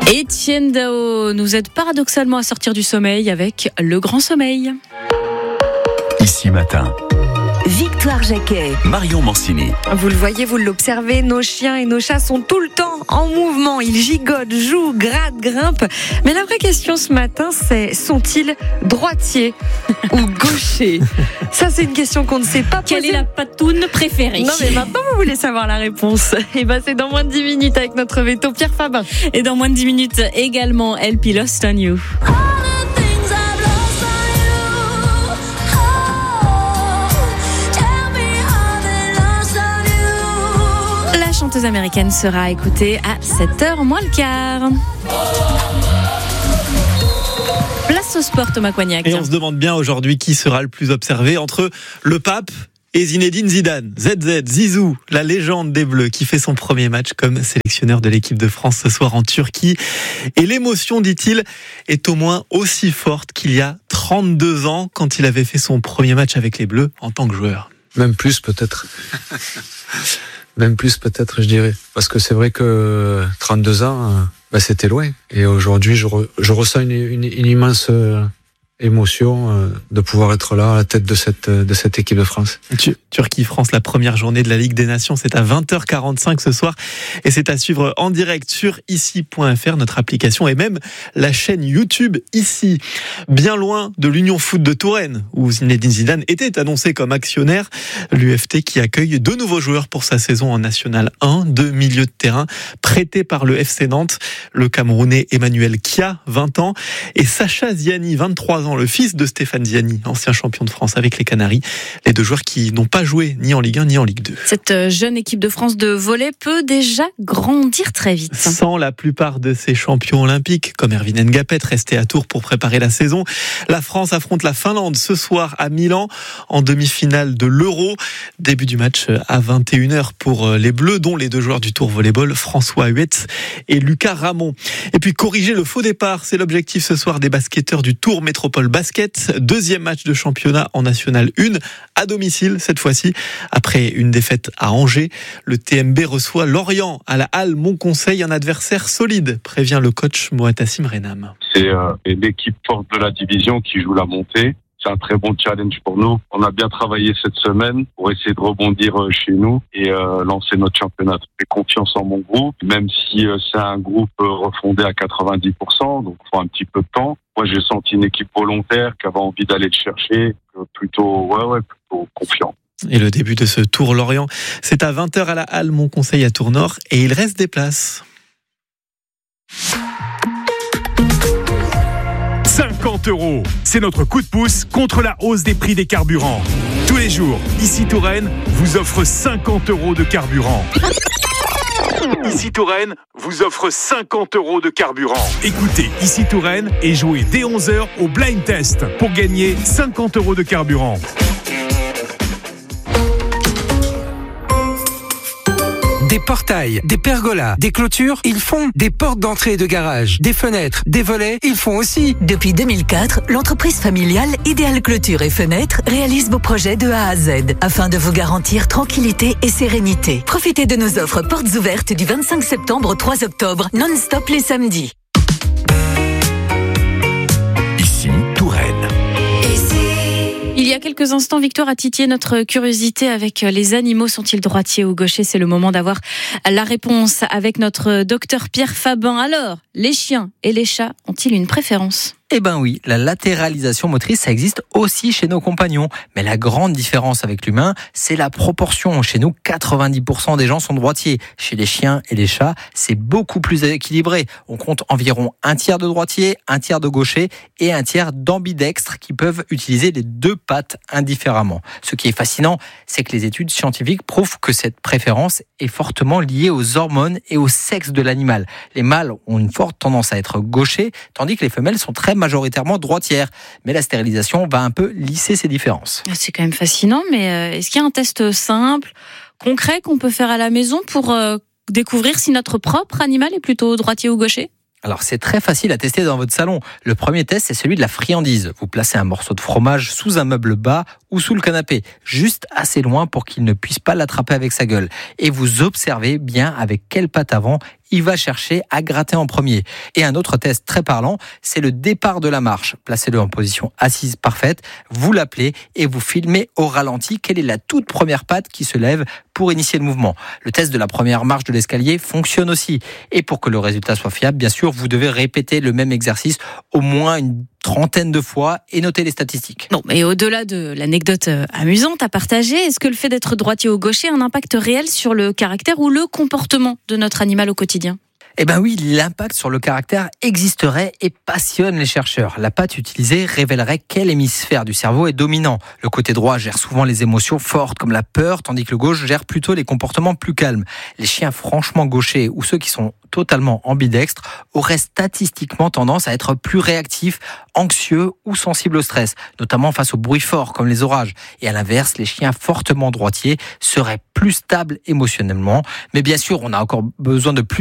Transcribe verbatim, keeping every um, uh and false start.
Etienne Dao nous aide paradoxalement à sortir du sommeil avec le grand sommeil. Ici matin. Victoire Jacquet. Marion Mancini. Vous le voyez, vous l'observez, nos chiens et nos chats sont tout le temps en mouvement. Ils gigotent, jouent, grattent, grimpent. Mais la vraie question ce matin, c'est sont-ils droitiers ou gauchers ? Ça, c'est une question qu'on ne sait pas poser. Quelle est la patoune préférée ? Non, mais maintenant, vous voulez savoir la réponse. Et ben, c'est dans moins de dix minutes avec notre veto Pierre Fabin. Et dans moins de dix minutes également, L P Lost on You. La chanteuse américaine sera écoutée à sept heures moins le quart. Place au sport, Thomas Coignac. Et on se demande bien aujourd'hui qui sera le plus observé entre le pape et Zinedine Zidane. Z Z, Zizou, la légende des Bleus qui fait son premier match comme sélectionneur de l'équipe de France ce soir en Turquie. Et l'émotion, dit-il, est au moins aussi forte qu'il y a trente-deux ans quand il avait fait son premier match avec les Bleus en tant que joueur. Même plus peut-être. Même plus peut-être, je dirais. Parce que c'est vrai que trente-deux ans, euh, bah, c'était loin. Et aujourd'hui, je, re, je ressens une, une, une immense euh, émotion euh, de pouvoir être là à la tête de cette, de cette équipe de France. Turquie-France, la première journée de la Ligue des Nations, c'est à vingt heures quarante-cinq ce soir. Et c'est à suivre en direct sur ici point f r, notre application, et même la chaîne YouTube Ici. Bien loin de l'Union Foot de Touraine, où Zinedine Zidane était annoncé comme actionnaire. L'U F T qui accueille deux nouveaux joueurs pour sa saison en National un, deux milieux de terrain prêtés par le F C Nantes, le Camerounais Emmanuel Kia, vingt ans, et Sacha Ziani, vingt-trois ans, le fils de Stéphane Ziani, ancien champion de France avec les Canaries. Les deux joueurs qui n'ont pas joué ni en Ligue un ni en Ligue deux. Cette jeune équipe de France de volley peut déjà grandir très vite. Sans la plupart de ses champions olympiques, comme Erwin Ngapet, resté à Tours pour préparer la saison, la France affronte la Finlande ce soir à Milan en demi-finale de l'Euro. Début du match à vingt et une heures pour les Bleus, dont les deux joueurs du Tour volleyball, François Huet et Lucas Ramon. Et puis corriger le faux départ, c'est l'objectif ce soir des basketteurs du Tour Métropole Basket. Deuxième match de championnat en National un, à domicile cette fois-ci. Après une défaite à Angers, le T M B reçoit Lorient à la Halle Montconseil, un adversaire solide, prévient le coach Moatassim Renam. C'est euh, l'équipe forte de la division qui joue la montée. C'est un très bon challenge pour nous. On a bien travaillé cette semaine pour essayer de rebondir chez nous et euh, lancer notre championnat. J'ai confiance en mon groupe, même si euh, c'est un groupe refondé à quatre-vingt-dix pour cent, donc il faut un petit peu de temps. Moi, j'ai senti une équipe volontaire qui avait envie d'aller le chercher, plutôt, ouais, ouais, plutôt confiant. Et le début de ce Tour Lorient, c'est à vingt heures à la Halle Montconseil à Tournord, et il reste des places. cinquante euros. C'est notre coup de pouce contre la hausse des prix des carburants. Tous les jours, Ici Touraine vous offre cinquante euros de carburant. Ici Touraine vous offre cinquante euros de carburant. Écoutez Ici Touraine et jouez dès onze heures au blind test pour gagner cinquante euros de carburant. Des portails, des pergolas, des clôtures, ils font. Des portes d'entrée et de garage, des fenêtres, des volets, ils font aussi. Depuis deux mille quatre, l'entreprise familiale Idéal Clôture et Fenêtres réalise vos projets de A à Z afin de vous garantir tranquillité et sérénité. Profitez de nos offres portes ouvertes du vingt-cinq septembre au trois octobre, non-stop les samedis. Ici, Touraine. Il y a quelques instants, Victoire a titillé notre curiosité avec les animaux. Sont-ils droitiers ou gauchers ? C'est le moment d'avoir la réponse avec notre docteur Pierre Fabin. Alors, les chiens et les chats ont-ils une préférence ? Eh ben oui, la latéralisation motrice, ça existe aussi chez nos compagnons. Mais la grande différence avec l'humain, c'est la proportion. Chez nous, quatre-vingt-dix pour cent des gens sont droitiers. Chez les chiens et les chats, c'est beaucoup plus équilibré. On compte environ un tiers de droitiers, un tiers de gauchers et un tiers d'ambidextres qui peuvent utiliser les deux pattes indifféremment. Ce qui est fascinant, c'est que les études scientifiques prouvent que cette préférence est fortement liée aux hormones et au sexe de l'animal. Les mâles ont une forte tendance à être gauchers, tandis que les femelles sont très majoritairement droitières. Mais la stérilisation va un peu lisser ces différences. C'est quand même fascinant, mais est-ce qu'il y a un test simple, concret qu'on peut faire à la maison pour euh, découvrir si notre propre animal est plutôt droitier ou gaucher ? Alors c'est très facile à tester dans votre salon. Le premier test, c'est celui de la friandise. Vous placez un morceau de fromage sous un meuble bas ou sous le canapé, juste assez loin pour qu'il ne puisse pas l'attraper avec sa gueule. Et vous observez bien avec quelle patte avant il va chercher à gratter en premier. Et un autre test très parlant, c'est le départ de la marche. Placez-le en position assise parfaite, vous l'appelez et vous filmez au ralenti quelle est la toute première patte qui se lève pour initier le mouvement. Le test de la première marche de l'escalier fonctionne aussi. Et pour que le résultat soit fiable, bien sûr, vous devez répéter le même exercice au moins une trentaine de fois et noter les statistiques. Bon, mais au-delà de l'anecdote amusante à partager, est-ce que le fait d'être droitier ou gaucher a un impact réel sur le caractère ou le comportement de notre animal au quotidien ? Eh bien oui, l'impact sur le caractère existerait et passionne les chercheurs. La patte utilisée révélerait quel hémisphère du cerveau est dominant. Le côté droit gère souvent les émotions fortes comme la peur, tandis que le gauche gère plutôt les comportements plus calmes. Les chiens franchement gauchers ou ceux qui sont totalement ambidextres auraient statistiquement tendance à être plus réactifs, anxieux ou sensibles au stress, notamment face aux bruits forts comme les orages. Et à l'inverse, les chiens fortement droitiers seraient plus stables émotionnellement. Mais bien sûr, on a encore besoin de plus